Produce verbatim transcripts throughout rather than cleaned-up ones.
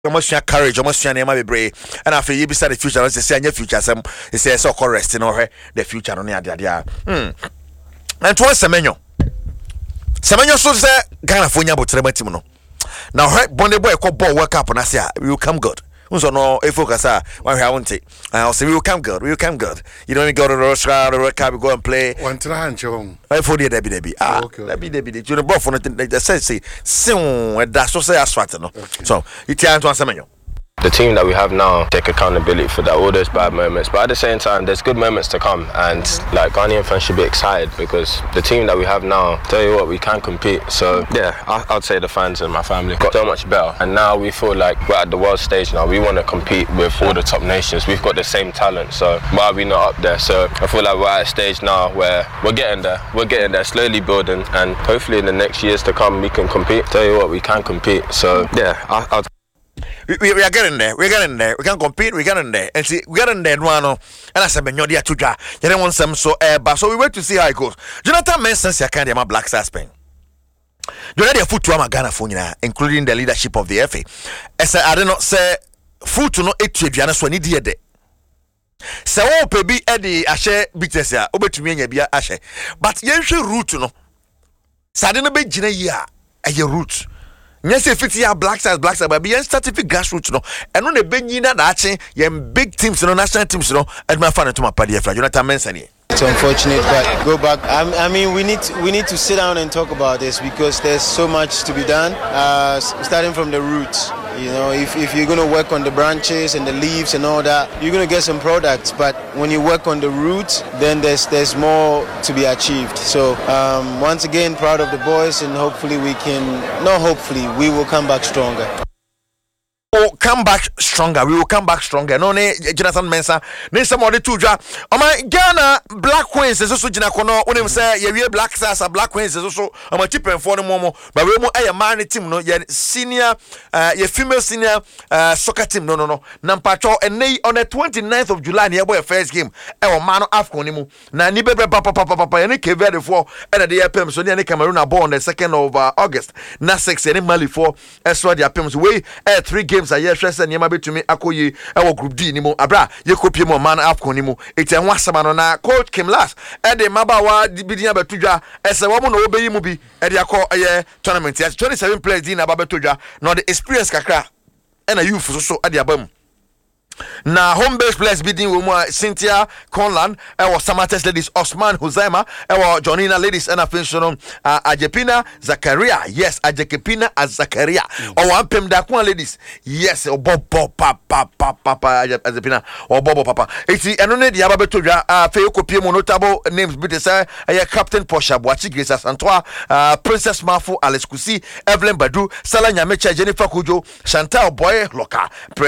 almost courage, almost your name be brave. And after you beside the future, let's say your future, some it says so rest in her the future on the idea. Hmm. And to us, Semenyo. Semenyo so say Ghana for Nyabo Trematimo. Now, her Bonnie boy called ball work up and I say, we will come good. So no, if focus, I won't take. I'll say, we will come good, we will come good. You don't go to the Russia, the Red Cup, go and play. One tranche home. I for the Debbie Debbie. Ah, Debbie Debbie. You know, both on the sense, soon, that's so say as fat. So, you turn to Semenyo. The team that we have now take accountability for that, all those bad moments, but at the same time there's good moments to come, and like Ghanaian fans should be excited because the team that we have now, tell you what, we can compete. So yeah, I, I'd say the fans and my family got so much better, and now we feel like we're at the world stage now. We want to compete with all the top nations. We've got the same talent, so why are we not up there? So I feel like we're at a stage now where we're getting there, we're getting there, slowly building, and hopefully in the next years to come we can compete. Tell you what, we can compete. So yeah, I, I'd We, we, we are getting there. We're getting there. We can compete. We're getting there. And see, we're getting there. No, no. And I said, "Ben, you're there to draw. You don't want some so air, but so we wait to see how it goes." Jonathan mentions you can't my Black Stars Spain. You know, foot to Ghana for you, including the leadership of the F A. As I don't know, say foot to no eight to Diana Swani dear day. So, oh, baby, Eddie, I share bitters here. Over to me and be a share. But you should root, no. Sadina be Gina, yeah, a your root. Yes, if it's your Black Stars, Black Stars, but be starting grassroots, no, and on the big yina that you big teams, no national teams, no, and my fan to my party, Jonathan Mensah. It's unfortunate, but go back. I, I mean, we need to, we need to sit down and talk about this because there's so much to be done. Uh, starting from the roots, you know, if if you're gonna work on the branches and the leaves and all that, you're gonna get some products. But when you work on the roots, then there's there's more to be achieved. So um, once again, proud of the boys, and hopefully we can. Not hopefully, we will come back stronger. Oh, come back stronger. We will come back stronger. No, ne Jonathan Mensah. Ne somebody to draw. Oh my Ghana Black Queens is also Jina Kono. When him say you Black Stars, Black Queens is also. I'm a chip and for the momo. But we more a man team. No, ye senior, uh, ye female senior uh, soccer team. No, no, no. Nampacho and nay on the twenty-ninth of July. Near boy first game. Ewa mano Afconimu. Na ni bebe papa papa papa. Ye ne Kevin for. And the P M. So ni Cameroon are born the second of uh, August. Na six ye ne Mali for. Eswa the P M. So we uh, three games. I yes, yes, and Yamabe to me, Akoye, our group D, Nimo, Abra, Yakopi, man, Afconimu, it's a Wasamana, coach came last, and the Mabawa, the Bidia Batuja, as a woman obey Mubi, and the call a year tournament. Yes, twenty-seven players in Ababatuja, not the experience Kakra, and a youth so at the abum. Na home base players bidding with Cynthia Conlan, our Samates ladies Osman Huzaima, our Johnina ladies and a pension uh, Ajepina Zakaria, yes, Ajekepina as Zakaria, or one Pem Dakwan ladies, yes, or Bob Bob Papa Papa Ajepina, or Bobo Papa. It's the Anone Diabatoja, uh, Feyoko Piemo notable names, but say a Captain Posha, Boachi Grisa Santois, uh, Princess Mafu, Alice Kusi, Evelyn Badu, Salanya Mecha, Jennifer Kujo, Chantal Boy, Loka,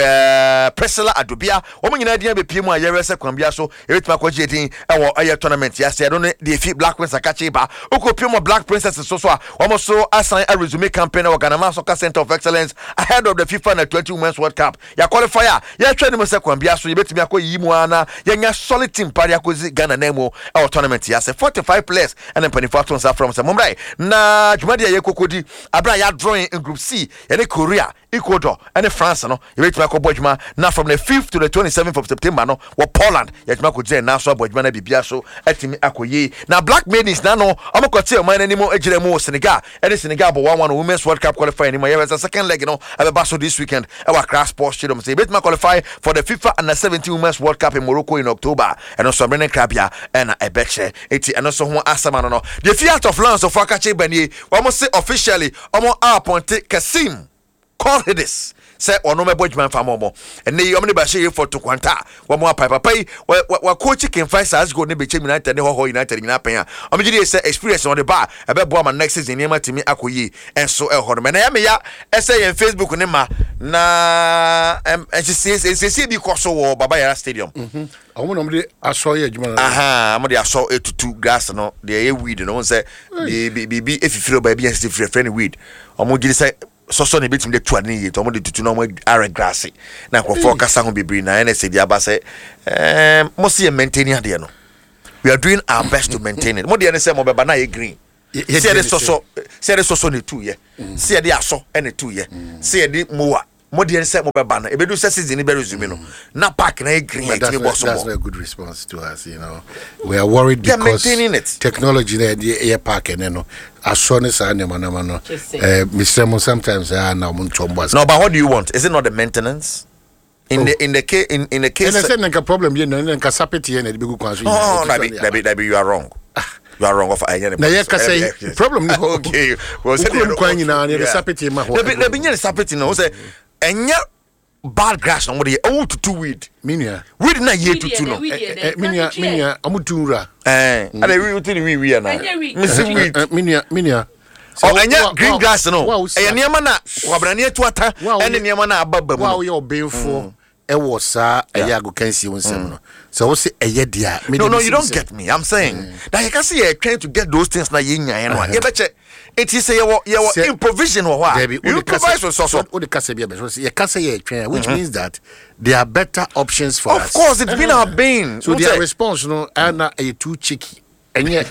Presela Adubia, woman in idea be P M a year Kwambia so it ma kwaji edin e wo aye tournament ya say don't the fit Black Prince akachi ba oko P M Black Princess so so a almost so assign a resume campaign of Ghana Soccer Center of Excellence ahead of the FIFA Under twenty Women's World Cup. Ya qualifier ya twa ni mo se Kwambia so ye betimi akoyi mu ana ya nya solid team pari akozi Ghana nemo e tournament ya say forty-five players and then twenty-four tons from some Mumbai na Jumadi ya kokodi abra ya drawing in group C ya ne Korea, Ecuador and France no ye betimi akobojuma na from the fifth to the twenty-seventh of September no wo Poland ya tuma ko je na so abojuma na bibia so atimi akoyi na Black Maidens na no amakote o man animo ejire mu Senegal and Senegal bo one one Women's World Cup qualifying animo ya the second leg no abeba so this weekend e wa Accra Sports Stadium say betuma qualify for the FIFA Under seventeen Women's World Cup in Morocco in October and also Benin Krabia and ebeche eti and also ho asama no no the Fiat of Lance of Akache Bani we must say officially omo appointed Kasim Korhidis say ono me bojman fa momo and ne yom ne ba shey for to kwanta wo mo papa pai wa coach ken five stars go ne be chemi United ne ho ho United nyina pen a o me gidi say experience on the bar e be bo am next season ne matimi akoyi enso e ho no me na ya me ya e say en Facebook ne ma na em e say say bi koso wo Baba Yara Stadium mhm awu no me aso ye adwuma aha mo de aso etutu grass no de e weed no say bi bi bi efifiro ba bi en free friend weed o mo gidi say so so ne betim de tuane ye to mo de tutu no mo are grass na ko focus ho bibiri na na se dia ba say em mo se maintain ade no we are doing our best to maintain it mo de ne say mo be ba na ye green see the so so see the so so ne two ye see the aso ene two ye see the mowa modern set mo be ban e be do season ni be resume no na park na green But that's, e not, that's not a good response to us, you know. We are worried They're because maintaining it. technology there, the air park, and you know, as soon as I know, Mister Mo sometimes I know Muntombas. No, but what do you want? Is it not the maintenance? In Oh. the in the case in, in the case And I said, like a problem, you know, and Kasapeti and the big one. Oh, that be, that be, that be, you are wrong. You are wrong of I Na ye ka say problem no. Okay. Well, say Ukuru kwanyi na ne sapeti ma ho. There be there be nyɛ sapeti no say enya bad grass no dey o to two weed. Minia. Weed na ye tutu no. Minia minia amutunra. Eh, ada we uti ni we we na. Missing weed. Minia minia. Oh, enya green grass no. Eh niam na wabrane atuata ene niam na ababa mu. Wow, your benfo. E was sa e ya go kansi wonsem no. So we say e ye dia. No, no, you don't get me. I'm saying mm. that you can see you're trying to get those things na ye nyan no. You betche it is say you you improvisation or what? You improvise with so so. What the kase be be so you can say you trying, which means that there are better options for of us. Of course, it's been our bane. So their response no and na e too cheeky. Enye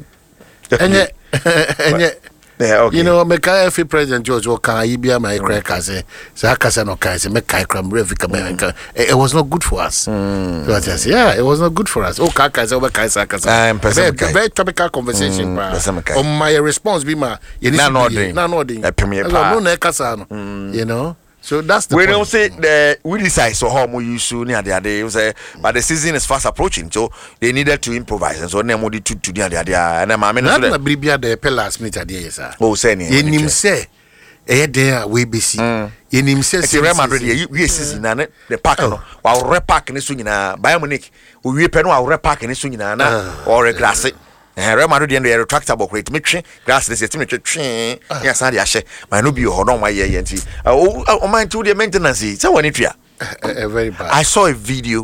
enye enye Yeah, okay. You know, me kai F President George Okan Ibia my crack say say akasa no kai say me kai kram refika me it was not good for us. Mm. So I just yeah, it was not good for us. Oh kai say we kai say akasa. Very, very topical conversation mm, on my response be ma you na no dey. Na no dey. No na kasa no. You know. So that's the we point. don't say the we decide so how we use soon near the day say but the season is fast approaching so they needed to improvise and so them would to to the other and I'm na na bribia the pillars meter there sir. Oh say ni yenim say eh there we be see yenim say say Real Madrid we season na the park no wa re park ni so nyina Bayern Munich we pe no wa re park ni so nyina na or grass eh Real Madrid dey retractable crate me twe grass dey say me twe ya sa dey ahye man no bi ho no wa ye ye nti o man to the maintenance say woni twa very bad. I saw a video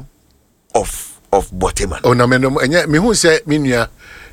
of of Boteman. Oh no me no me who say me nua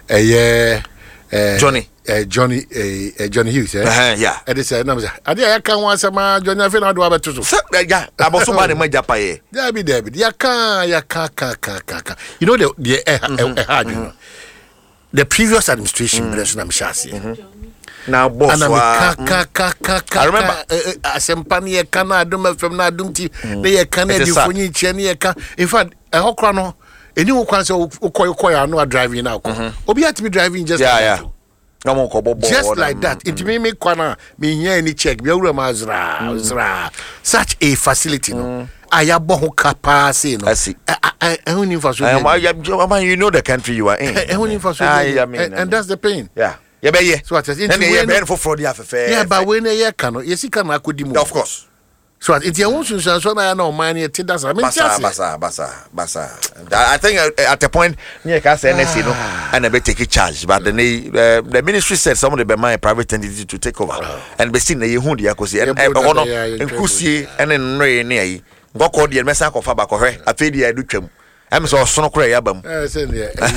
eh eh Johnny eh Johnny eh Johnny Hughes eh uh, yeah e dey say na me say ade ya kan wan sama Johnny afi na do abeto so yeah aboso ba de maja pa ye there be there be ya kan ya ka ka ka ka you know the the eh hard you know the previous administration minister na mshasi now boss wa ka ka ka ka I remember asempani ye kana adum fm na adum ti na ye kana di fonyi che na ye ka in fact e hokra no eni wo kwan se ukoy ukoy anu driving now obi had to be driving just yeah yeah no mo ko bobo just like that it me me kwana me here any check be awura ma zra zra such a facility no ayabo ho capacity no I I only for so you know the country you are in I only for so and that's the pain yeah yeah be yeah so at and yeah be for fraud affair yeah but when you can you see can akodi mu of course so it you want to so na no man here that's I mean basa basa basa basa I think at the point near ka say N S C no and be take charge but the uh, the ministry said some of the be my private entity to take over and be seen na ye hu dia kosi and ono nkusie and no ye ne yi ngoko de mesa kofa ba kohwe afedi ya du twam am so osono kura ya bam eh say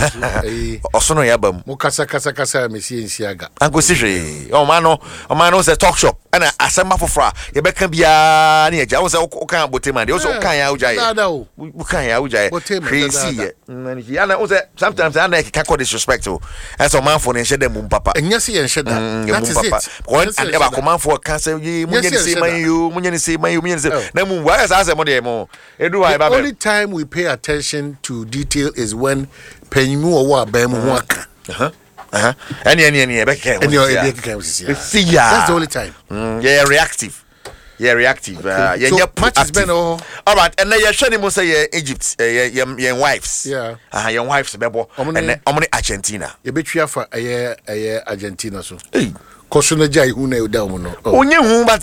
ne osono ya bam mo kasa kasa kasa me sie nsiaga ankosi hwe o ma no o ma no say talk shop and asema fofora ye be kan bia na eja wo say o kan Boteman de o so kan ya ujaye o kan ya ujaye crazy ye nani ana o say sometimes ana ka ko disrespect o and so man for ne shede mu papa enya se yen sheda that is it when and e ba ko man for kan say ye mu nyani say man you mu nyani say man you mu nyani say na mu wa say mo de mo edu wa ba the only time we pay attention to detail is when penyimu owo abam ho aka uh-huh uh-huh any any any be can any any can see see ya that's the only time mm, yeah reactive yeah reactive uh, yeah so matches been all right and then you show them say Egypt uh, your your wives yeah uh your wives bebo and omni Argentina you betria for eh eh Argentina so eh koso na jai hu na da mu no onye hu but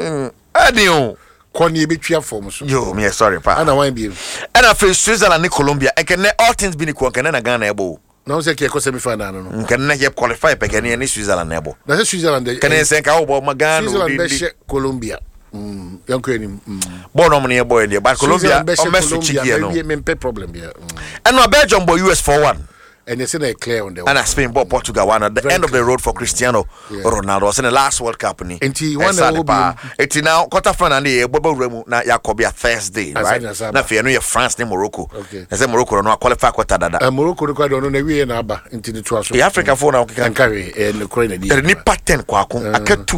adio Koni betria form so yo me sorry pa ana wan bi and after Switzerland and Colombia and can all things be equal can na Ghana ebo na o se ke ko semi final no can na ye qualify pe can ni Switzerland ebo na se Switzerland can say ka obo Ghana Switzerland be she Colombia mm yanko ni bo no me boy there but Colombia o mesu chiki no me me problem there and no Belgium boy U S four one and they say they clear on the and Spain bought Portugal one at the Very end clear. Of the road for Cristiano yeah. Ronaldo was in the last World Cup ni and he won the it's now quarter final and the bobo remu na Yakobia Thursday right na fe no ye France ni Morocco okay I say Morocco no qualify quarter dada uh, Morocco no kwado no na wie na aba into the two so the Africa for now can carry and Ukraine the ni pattern kwa ko aka two no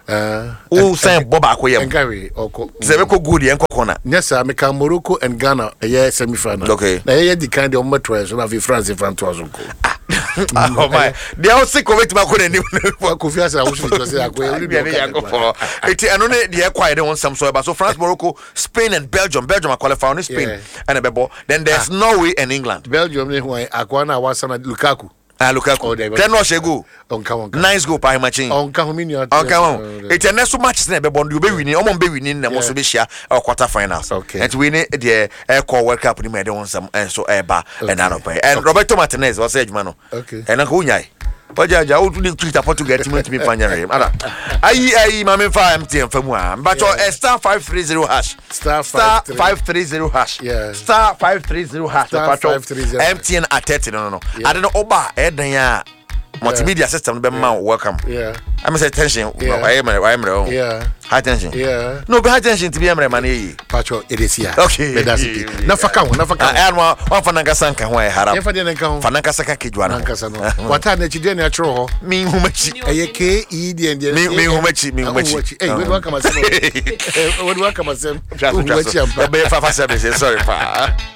Uh, who send Bob Aquia and Gary Oko. Zebeko good and Kokona. Yes, I make Morocco and Ghana a year semi final. Okay. Now, yeah, the kind of mattress of France in front of Oh my, they are sick of it. My couldn't even Kofi. I was to say, I will for it. And only the acquired on some soil. So France, Morocco, Spain, and Belgium. Belgium are qualified in Spain Yeah. and a bebo. Then there's Norway and England. Belgium, Aquana was on Lukaku. Ah, Lukaku. Then no shegu. On count. Nice go by matching. On Camino. On count. It's a next match. Never bond. You be winning. I'm be winning. The most be share or quarter finals. Okay. And we need the air call World Cup. We made on some and so air bar and none of and Roberto Martinez was edge man. Okay. And Uncle Nyai. Pajaja, who did tweet up to get him to be panjari. Aye, aye, mammy five M T M from one. But your star five three zero hash. Star Star five three zero hash. Yeah. Star five three zero hash. Star five three zero. M T N at thirty. No, no, no. I don't know. Oba, Edna. Multimedia system, be man welcome. Yeah. I'm say tension. Yeah. I am. I am. Yeah. High tension. Yeah. No, be high tension to be a money. Pacho, it is here. Okay. But that's it. Nafaka, nafaka. I am one for Nangasanka. Why harap? If I didn't count For Nangasaka Kidwana. Nankasano. What are the children natural? Me who much. A K E D and Me me who much. Me who much. Hey, we welcome us. We welcome us. Just, just. Be five services. Sorry, pa.